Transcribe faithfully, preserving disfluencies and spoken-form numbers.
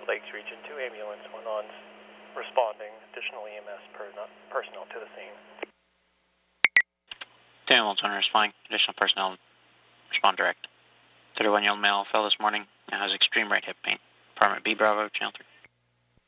Lakes Region two ambulance, one on responding, additional E M S per personnel to the scene. two ambulance one responding, additional personnel respond direct. thirty-one-year-old male fell this morning and has extreme right hip pain. Department B Bravo, channel three.